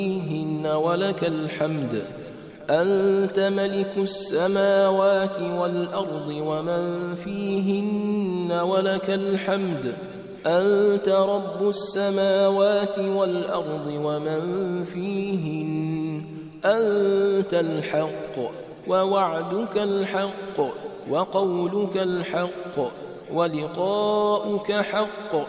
فيهن ولك الحمد أنت ملك السماوات والأرض ومن فيهن ولك الحمد أنت رب السماوات والأرض ومن فيهن أنت الحق ووعدك الحق وقولك الحق ولقاؤك حق